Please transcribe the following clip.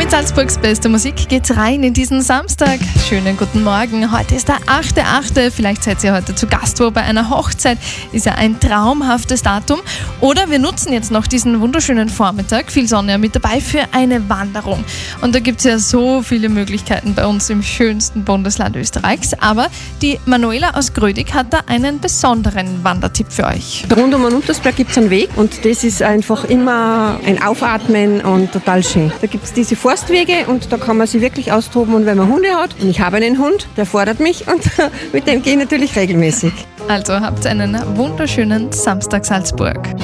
Mit Salzburgs beste Musik geht's rein in diesen Samstag. Schönen guten Morgen. Heute ist der 8.8. Vielleicht seid ihr heute zu Gast wo bei einer Hochzeit. Ist ja ein traumhaftes Datum. Oder wir nutzen jetzt noch diesen wunderschönen Vormittag, viel Sonne ja mit dabei, für eine Wanderung. Und da gibt's ja so viele Möglichkeiten bei uns im schönsten Bundesland Österreichs. Aber die Manuela aus Grödig hat da einen besonderen Wandertipp für euch. Rund um den Untersberg gibt es einen Weg und das ist einfach immer ein Aufatmen und total schön. Da gibt es diese Forstwege und da kann man sich wirklich austoben, und wenn man Hunde hat, und ich habe einen Hund, der fordert mich und mit dem gehe ich natürlich regelmäßig. Also habt einen wunderschönen Samstag Salzburg.